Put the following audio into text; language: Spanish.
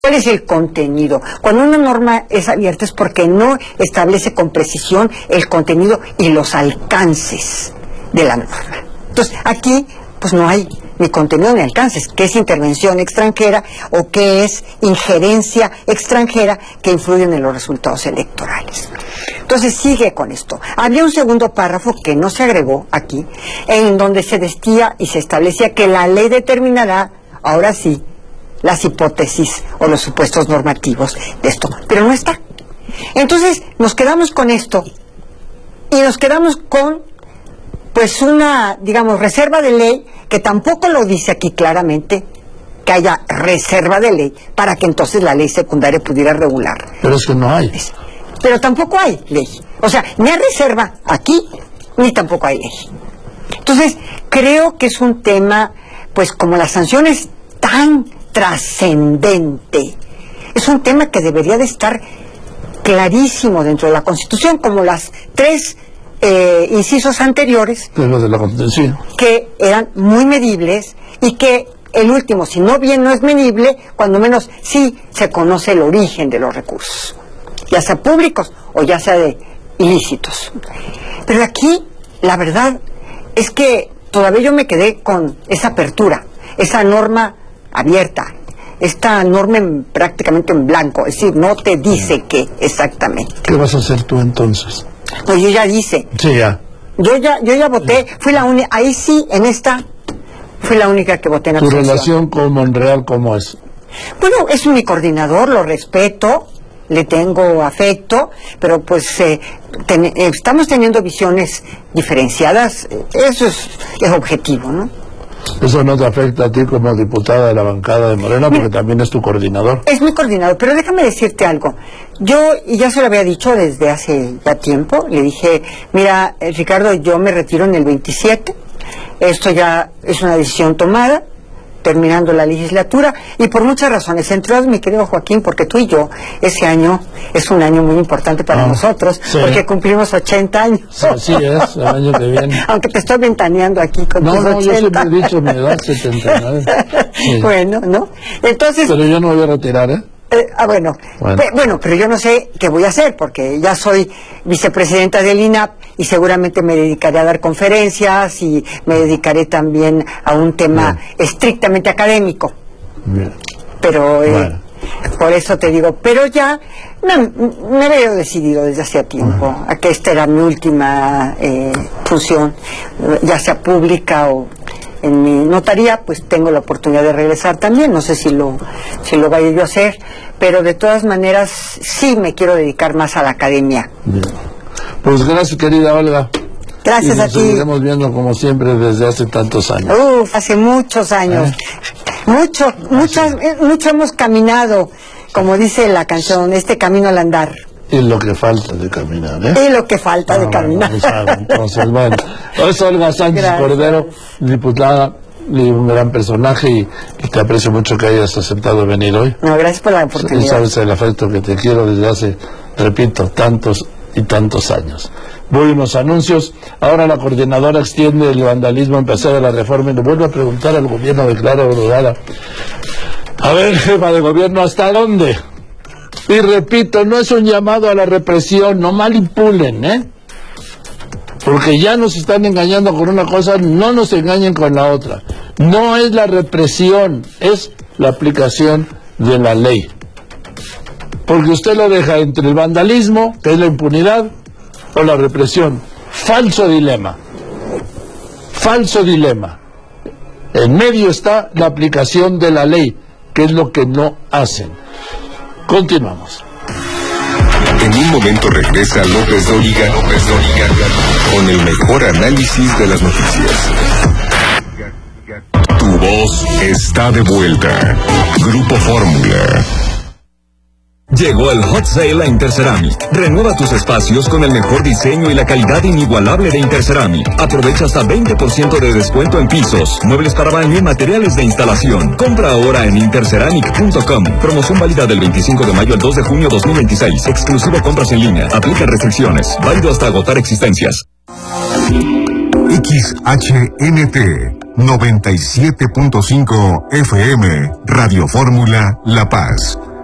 ¿Cuál es el contenido? Cuando una norma es abierta es porque no establece con precisión el contenido y los alcances de la norma. Entonces, aquí, pues no hay ni contenido ni alcances, qué es intervención extranjera o qué es injerencia extranjera que influyen en los resultados electorales. Entonces sigue con esto. Había un segundo párrafo que no se agregó aquí, en donde se decía y se establecía que la ley determinará, ahora sí, las hipótesis o los supuestos normativos de esto, pero no está. Entonces nos quedamos con esto y nos quedamos con pues una, digamos, reserva de ley que tampoco lo dice aquí claramente, que haya reserva de ley para que entonces la ley secundaria pudiera regular. Pero es que no hay. Pero tampoco hay ley. O sea, ni hay reserva aquí, ni tampoco hay ley. Entonces, creo que es un tema, pues como la sanción es tan trascendente, es un tema que debería de estar clarísimo dentro de la Constitución, como las tres incisos anteriores, de la Constitución, que eran muy medibles y que el último, si no bien no es medible, cuando menos sí se conoce el origen de los recursos, ya sea públicos o ya sea de ilícitos. Pero aquí la verdad es que todavía yo me quedé con esa apertura, esa norma abierta, esta norma prácticamente en blanco, es decir, no te dice qué exactamente. ¿Qué vas a hacer tú entonces? Pues yo ya hice. Sí, ya. Yo ya voté, fui la única, ahí sí, en esta, fui la única que voté en ¿Tu abstención. relación con Monreal cómo es? Bueno, es mi coordinador, lo respeto, le tengo afecto, pero pues estamos teniendo visiones diferenciadas, eso es objetivo, ¿no? Eso no te afecta a ti como diputada de la bancada de Morena, porque también es tu coordinador. Es mi coordinador, pero déjame decirte algo. Yo, y ya se lo había dicho desde hace ya tiempo, le dije, mira, Ricardo, yo me retiro en el 27, esto ya es una decisión tomada, terminando la legislatura, y por muchas razones, entre otras, mi querido Joaquín, porque tú y yo, ese año es un año muy importante para nosotros, sí, porque cumplimos 80 años. Sí, así es, el año que viene. Aunque te estoy ventaneando aquí con tus 80. Yo siempre he dicho mi edad, 79. Sí. Bueno, ¿no? Entonces... Pero yo no me voy a retirar, ¿eh? Bueno, pero yo no sé qué voy a hacer, porque ya soy vicepresidenta del INAP y seguramente me dedicaré a dar conferencias y me dedicaré también a un tema estrictamente académico. Bien. Pero bueno, por eso te digo, pero ya me había decidido desde hace tiempo a que esta era mi última función, ya sea pública o en mi notaría, pues tengo la oportunidad de regresar también, no sé si lo vaya yo a hacer, pero de todas maneras sí me quiero dedicar más a la academia. Bien. Pues gracias, querida Olga. Gracias a ti. Nos seguiremos viendo como siempre desde hace tantos años. Hace muchos años. Mucho hemos caminado, como dice la canción, este camino al andar. Y lo que falta de caminar, ¿eh? Y lo que falta de caminar. Entonces, bueno, es Olga Sánchez Cordero, diputada y un gran personaje, y te aprecio mucho que hayas aceptado venir hoy. No, gracias por la oportunidad. Sabes el afecto que te quiero desde hace, repito, tantos y tantos años. Voy unos anuncios. Ahora la coordinadora extiende el vandalismo en paseo de la reforma y le vuelve a preguntar al gobierno de Clara Brugada. A ver, jefa de gobierno, ¿hasta dónde? Y repito, no es un llamado a la represión, no manipulen, ¿eh? Porque ya nos están engañando con una cosa, no nos engañen con la otra. No es la represión, es la aplicación de la ley. Porque usted lo deja entre el vandalismo, que es la impunidad, o la represión. Falso dilema. Falso dilema. En medio está la aplicación de la ley, que es lo que no hacen. Continuamos. En un momento regresa López Dóriga con el mejor análisis de las noticias. Tu voz está de vuelta. Grupo Fórmula. Llegó el Hot Sale a Interceramic. Renueva tus espacios con el mejor diseño y la calidad inigualable de Interceramic. Aprovecha hasta 20% de descuento en pisos, muebles para baño y materiales de instalación. Compra ahora en interceramic.com. Promoción válida del 25 de mayo al 2 de junio 2026. Exclusivo compras en línea. Aplica restricciones. Válido hasta agotar existencias. XHNT 97.5 FM Radio Fórmula La Paz.